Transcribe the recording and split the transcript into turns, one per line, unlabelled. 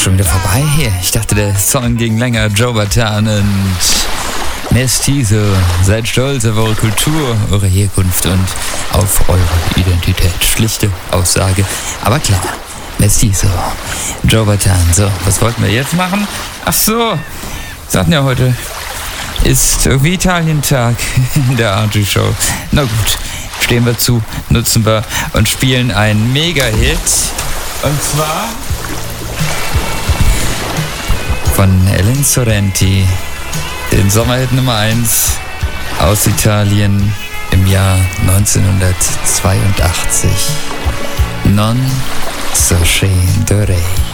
Schon wieder vorbei hier. Ich dachte, der Song ging länger. Joe Bataan und Mestizo. Seid stolz auf eure Kultur, eure Herkunft und auf eure Identität. Schlichte Aussage, aber klar. Mestizo. Joe Bataan. So, was wollten wir jetzt machen? Ach so, sagten ja heute ist irgendwie Italientag in der Archie Show. Na gut, stehen wir zu, nutzen wir und spielen einen Mega-Hit. Und zwar von Ellen Sorrenti, den Sommerhit Nummer 1 aus Italien im Jahr 1982. Non so scendere.